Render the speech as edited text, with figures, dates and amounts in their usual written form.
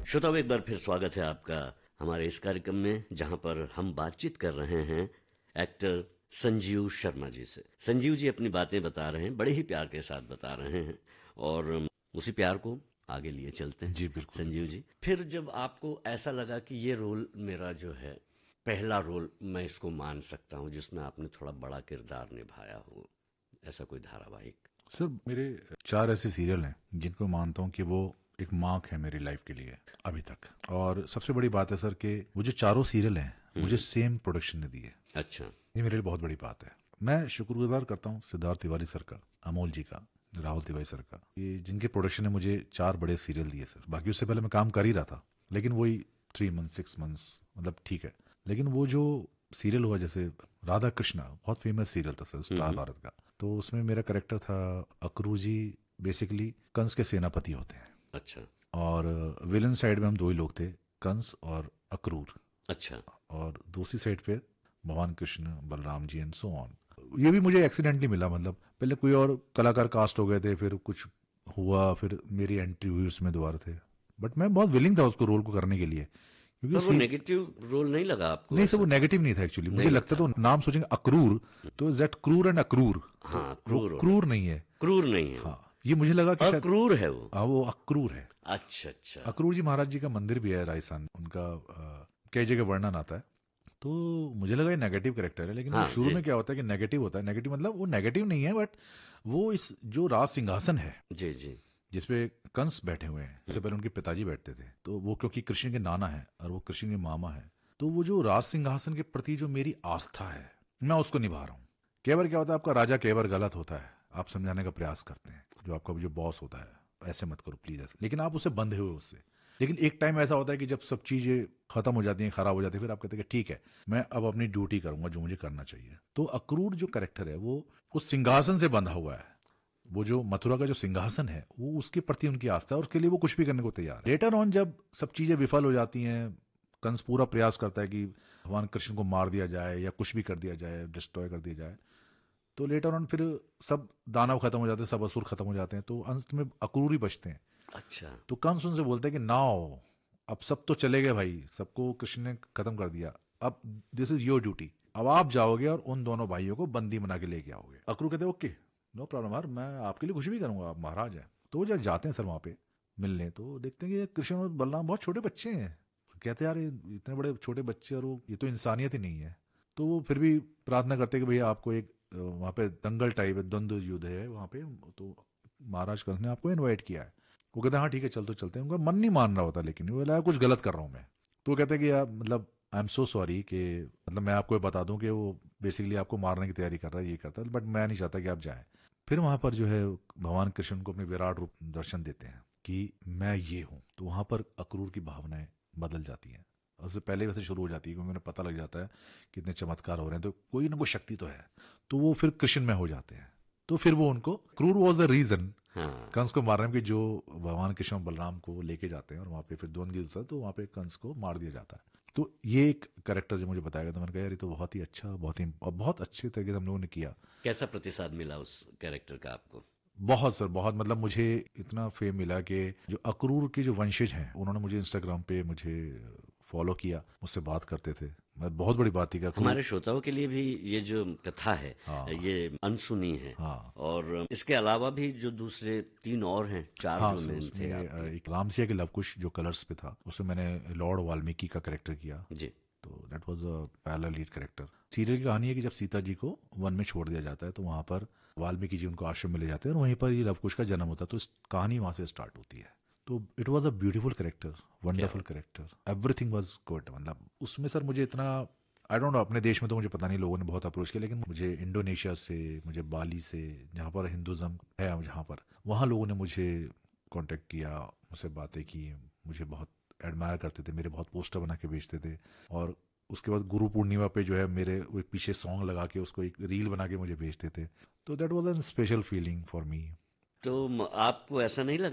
श्रोताओं, एक बार फिर स्वागत है आपका हमारे इस कार्यक्रम में, जहां पर हम बातचीत कर रहे हैं एक्टर संजीव शर्मा जी से। संजीव जी अपनी बातें बता रहे हैं, बड़े ही प्यार के साथ बता रहे हैं और उसी प्यार को आगे लिए चलते हैं। जी बिल्कुल संजीव बिल्कुल। जी, फिर जब आपको ऐसा लगा कि ये रोल मेरा जो है पहला रोल, मैं इसको मान सकता हूँ जिसमें आपने थोड़ा बड़ा किरदार निभाया हो, ऐसा कोई धारावाहिक? सर मेरे 4 ऐसे सीरियल हैं जिनको मानता हूँ कि वो एक मार्क है मेरी लाइफ के लिए अभी तक। और सबसे बड़ी बात है सर कि वो जो चारों सीरियल हैं मुझे सेम प्रोडक्शन ने दी है। अच्छा। ये मेरे लिए बहुत बड़ी बात है। मैं शुक्रगुजार करता हूँ सिद्धार्थ तिवारी सर का, अमोल जी का, राहुल तिवारी सर का, ये जिनके प्रोडक्शन ने मुझे 4 बड़े सीरियल दिए सर। बाकी उससे पहले मैं काम कर ही रहा था, लेकिन वही 3 मंथ 6 मंथ्स मतलब ठीक है। लेकिन वो जो सीरियल हुआ, जैसे राधा कृष्णा, बहुत फेमस सीरियल था सर, स्टार भारत का। तो उसमें मेरा कैरेक्टर था अक्रू जी। बेसिकली कंस के सेनापति होते हैं। अच्छा। और विलन साइड में हम 2 ही लोग थे, कंस और अक्रूर। अच्छा। और दूसरी साइड पे भगवान Krishna, Balram ji and so on. ये भी मुझे एक्सीडेंटली मिला, मतलब पहले कोई और कलाकार कास्ट हो गए थे, फिर कुछ हुआ, फिर मेरी एंट्री हुई उसमें दोबारा थे। बट मैं बहुत विलिंग था उसको रोल को करने के लिए, क्योंकि पर वो नेगेटिव रोल नहीं लगा आपको नहीं सर, ऐसा? वो नेगेटिव नहीं था एक्चुअली। मुझे नहीं लगता था। तो नाम सोचेंगे अक्रूर, तो दैट क्रूर एंड अक्रूर, तो हाँ, वो क्रूर होना। क्रूर नहीं है। क्रूर नहीं है वो। हाँ, ये मुझे लगा कि शायद अक्रूर है वो। हाँ वो अक्रूर है। अच्छा अच्छा। अक्रूर जी महाराज जी का मंदिर भी है राजस्थान, उनका कई जगह वर्णन आता है। तो मुझे लगा ये नेगेटिव कैरेक्टर है, लेकिन वो हाँ शुरू जी। में क्या होता है कि नेगेटिव होता है। नेगेटिव मतलब वो नेगेटिव नहीं है, बट वो इस जो राज सिंहासन है जी जी। जिसपे कंस बैठे हुए हैं, इससे पहले उनके पिताजी बैठते थे, तो वो क्योंकि कृष्ण के नाना है और वो कृष्ण के मामा है, तो वो जो राज सिंहासन के प्रति जो मेरी आस्था है, मैं उसको निभा रहा हूँ। कई बार क्या होता है, आपका राजा कई बार गलत होता है, आप समझाने का प्रयास करते हैं, जो आपका जो बॉस होता है, ऐसे मत करो प्लीज, लेकिन आप उससे बंधे हुए उससे। लेकिन एक टाइम ऐसा होता है कि जब सब चीजें खत्म हो जाती हैं, खराब हो जाती है, फिर आप कहते हैं कि ठीक है, मैं अब अपनी ड्यूटी करूंगा जो मुझे करना चाहिए। तो अक्रूर जो कैरेक्टर है वो उस सिंहासन से बंधा हुआ है। वो जो मथुरा का जो सिंहासन है, वो उसके प्रति उनकी आस्था है और उसके लिए वो कुछ भी करने को तैयार है। लेटर ऑन जब सब चीजें विफल हो जाती हैं, कंस पूरा प्रयास करता है कि भगवान कृष्ण को मार दिया जाए या कुछ भी कर दिया जाए, डिस्ट्रॉय कर दिया जाए, तो लेटर ऑन फिर सब दानव खत्म हो जाते हैं, सब असुर खत्म हो जाते हैं, तो अंत में अक्रूर ही बचते हैं। अच्छा। तो कंस उनसे बोलते हैं कि नाउ अब सब तो चले गए भाई, सबको कृष्ण ने खत्म कर दिया, अब दिस इज योर ड्यूटी, अब आप जाओगे और उन दोनों भाइयों को बंदी बना के लेके आओगे। अक्रूर कहते हैं ओके, नो प्रॉब्लम यार, मैं आपके लिए कुछ भी करूंगा, आप महाराज हैं। तो वो जब जाते हैं सर वहां पे मिलने, तो देखते हैं कि कृष्ण और बलराम बहुत छोटे बच्चे हैं। कहते हैं यार, ये इतने बड़े छोटे बच्चे, और ये तो इंसानियत ही नहीं है। तो वो फिर भी प्रार्थना करते हैं कि भैया आपको एक वहां पे दंगल टाइप है, द्वंद्व युद्ध है वहां पे, तो महाराज कृष्ण ने आपको इनवाइट किया है। वो कहते हैं हाँ ठीक है, चल तो चलते हैं। उनका मन नहीं मान रहा होता, लेकिन वो लगा कुछ गलत कर रहा हूँ मैं। तो वो कहते हैं कि यार मतलब आई एम सो सॉरी, कि मतलब मैं आपको ये बता दूं कि वो बेसिकली आपको मारने की तैयारी कर रहा है, ये करता है, बट मैं नहीं चाहता कि आप जाएं। फिर वहां पर जो है भगवान कृष्ण को अपने विराट रूप दर्शन देते हैं कि मैं ये हूं, तो वहां पर अक्रूर की भावनाएं बदल जाती हैं। और उससे पहले वैसे शुरू हो जाती है, क्योंकि उन्हें पता लग जाता है कि इतने चमत्कार हो रहे हैं, तो कोई ना कोई शक्ति तो है। तो वो फिर कृष्ण में हो जाते हैं। तो फिर वो उनको, क्रूर वॉज द रीजन हाँ। कंस को मारने में, कि जो भगवान कृष्ण और बलराम को लेके जाते हैं और वहां पे फिर द्वंद्व युद्ध होता है, तो वहां पे कंस को मार दिया जाता है। तो ये एक कैरेक्टर जो मुझे बताया गया, तो मैंने कहा यार ये तो बहुत ही अच्छा, बहुत ही और बहुत अच्छे तरीके से हम लोगों ने किया। कैसा प्रतिसाद मिला उस कैरेक्टर का आपको? बहुत सर, बहुत, मतलब मुझे इतना फेम मिला कि जो अक्रूर के जो वंशज हैं उन्होंने मुझे इंस्टाग्राम पे मुझे फॉलो किया, मुझसे बात करते थे। बहुत बड़ी बात थी कि अक्रूर। हमारे श्रोताओं के लिए भी ये जो कथा है, हाँ ये अनसुनी है। हाँ और इसके अलावा भी जो दूसरे 3 और हैं, 4 हाँ जो सर, मेन थे उसमें आपके। एक रामसिया के लवकुश जो कलर्स पे था, उसमें मैंने लॉर्ड वाल्मीकि का कैरेक्टर किया। जी। तो that was a parallel lead character. Serial की कहानी है कि जब सीता जी को वन में छोड़ दिया जाता है, तो वहां पर वाल्मीकि जी उनको आश्रम में ले जाते हैं, और वहीं पर ये लवकुश का जन्म होता है। तो इस कहानी वहां से स्टार्ट होती है। तो it was a beautiful character, क्या वंडरफुल बात। Character, everything was good. मतलब उसमें सर मुझे इतना, आई डोंट नो, अपने देश में तो मुझे पता नहीं, लोगों ने बहुत अप्रोच किया, लेकिन मुझे इंडोनेशिया से, मुझे बाली से, जहाँ पर हिंदुज्म है, जहाँ पर वहाँ लोगों ने मुझे कांटेक्ट किया, मुझसे बातें की, मुझे बहुत एडमायर करते थे, मेरे बहुत पोस्टर बना के भेजते थे। और उसके बाद गुरु पूर्णिमा पे जो है मेरे वो पीछे सॉन्ग लगा के उसको एक रील बना के मुझे भेजते थे। तो that was an special feeling for me. तो आपको ऐसा नहीं लगा